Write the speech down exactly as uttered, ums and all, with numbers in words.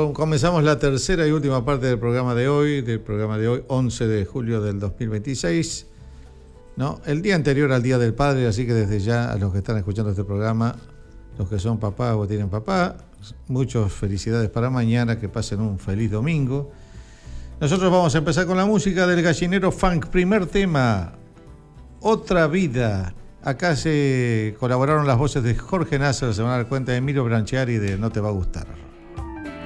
comenzamos la tercera y última parte del programa de hoy, del programa de hoy, once de julio del dos mil veintiséis, ¿no? El día anterior al Día del Padre, así que desde ya a los que están escuchando este programa, los que son papás o tienen papá, muchas felicidades para mañana, que pasen un feliz domingo. Nosotros vamos a empezar con la música del Gallinero Funk, primer tema, Otra Vida. Acá se colaboraron las voces de Jorge Nasser, se van a dar cuenta de Emilio Branchiari de No Te Va a Gustar.